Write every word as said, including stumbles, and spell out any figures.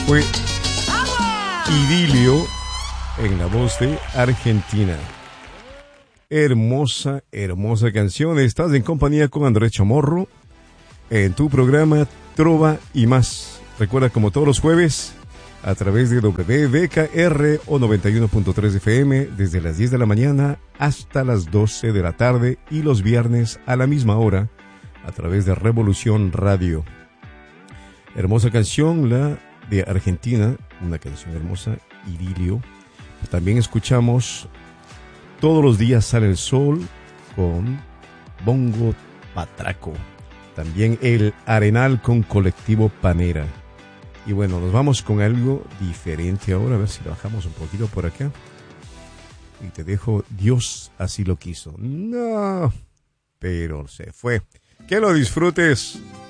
fue Idilio en la voz de Argentina. Hermosa, hermosa canción. Estás en compañía con Andrés Chamorro en tu programa Trova y Más. Recuerda, como todos los jueves, a través de W B K R o noventa y uno punto tres F M, desde las diez de la mañana hasta las doce de la tarde, y los viernes a la misma hora a través de Revolución Radio. Hermosa canción, la de Argentina, una canción hermosa, Idilio. También escuchamos Todos los días sale el sol con Bongo Patraco. También El Arenal con Colectivo Panera. Y bueno, nos vamos con algo diferente ahora, a ver si bajamos un poquito por acá. Y te dejo Dios así lo quiso. No, pero se fue. Que lo disfrutes.